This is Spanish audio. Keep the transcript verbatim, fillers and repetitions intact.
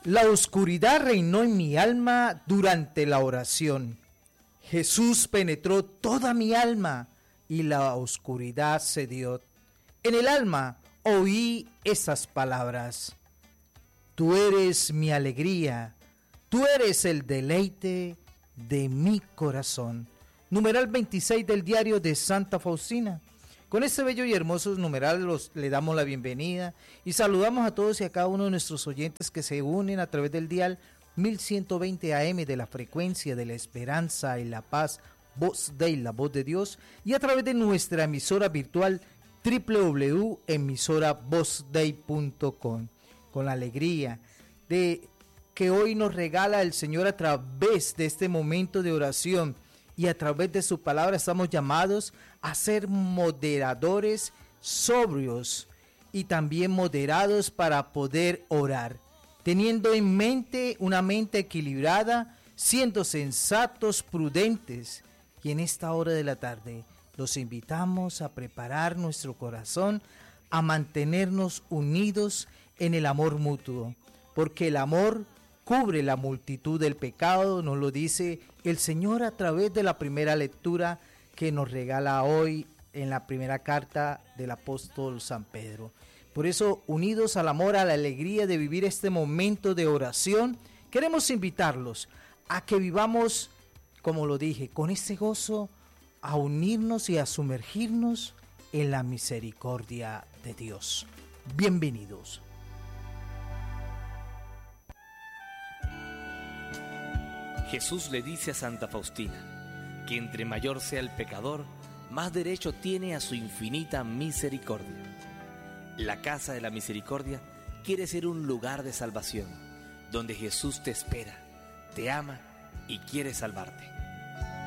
La oscuridad reinó en mi alma durante la oración. Jesús penetró toda mi alma y la oscuridad cedió. En el alma oí esas palabras: tú eres mi alegría, tú eres el deleite de mi corazón. Numeral veintiséis del diario de Santa Faustina. Con este bello y hermoso numeral los, le damos la bienvenida y saludamos a todos y a cada uno de nuestros oyentes que se unen a través del dial mil ciento veinte A M de la frecuencia de la esperanza y la paz, Voz Dei, la voz de Dios, y a través de nuestra emisora virtual doble u doble u doble u punto emisora voz dei punto com, con la alegría de que hoy nos regala el Señor a través de este momento de oración. Y a través de su palabra estamos llamados a ser moderadores sobrios y también moderados para poder orar, teniendo en mente una mente equilibrada, siendo sensatos, prudentes. Y en esta hora de la tarde los invitamos a preparar nuestro corazón, a mantenernos unidos en el amor mutuo, porque el amor cubre la multitud del pecado, nos lo dice el Señor a través de la primera lectura que nos regala hoy en la primera carta del apóstol San Pedro. Por eso, unidos al amor, a la alegría de vivir este momento de oración, queremos invitarlos a que vivamos, como lo dije, con ese gozo, a unirnos y a sumergirnos en la misericordia de Dios. Bienvenidos. Jesús le dice a Santa Faustina que entre mayor sea el pecador, más derecho tiene a su infinita misericordia. La casa de la misericordia quiere ser un lugar de salvación, donde Jesús te espera, te ama y quiere salvarte.